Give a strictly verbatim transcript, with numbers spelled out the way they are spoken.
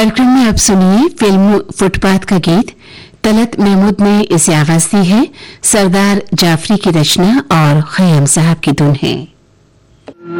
कार्यक्रम में अब सुनिए फिल्म फुटपाथ का गीत। तलत महमूद ने इसे आवाज दी है। सरदार जाफरी की रचना और खयाम साहब की धुन है।